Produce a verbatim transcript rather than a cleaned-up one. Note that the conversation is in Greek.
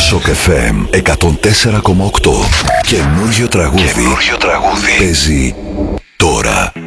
Σοκ εφ εμ εκατόν τέσσερα κόμμα οκτώ. Καινούριο τραγούδι. Καινούριο τραγούδι. Παίζει τώρα.